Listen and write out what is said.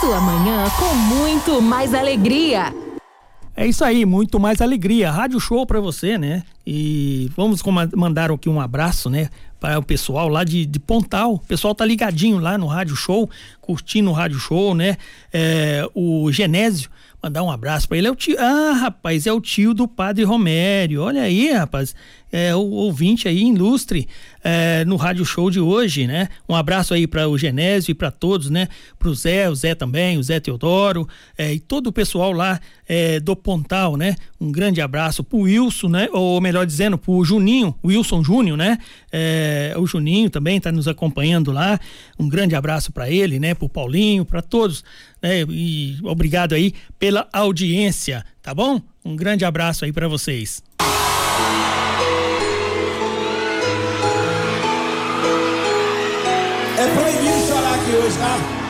Sua manhã com muito mais alegria. É isso aí, muito mais alegria. Rádio Show pra você, né? E vamos mandar aqui um abraço, né? Para o pessoal lá de Pontal. O pessoal tá ligadinho lá no Rádio Show, curtindo o Rádio Show, né? O Genésio, mandar um abraço para ele. É o tio, rapaz, é o tio do Padre Romério. Olha aí, rapaz, o ouvinte aí ilustre no Rádio Show de hoje, né? Um abraço aí para o Genésio e para todos, né? Pro o Zé também, o Zé Teodoro, e todo o pessoal lá do Pontal, né? Um grande abraço pro Wilson, né? Ou melhor dizendo, pro Juninho, Wilson Júnior, né? O Juninho também tá nos acompanhando lá. Um grande abraço para ele, né? Pro Paulinho, para todos, né? E obrigado aí pela audiência, tá bom? Um grande abraço aí para vocês. É proibido chorar aqui hoje, tá?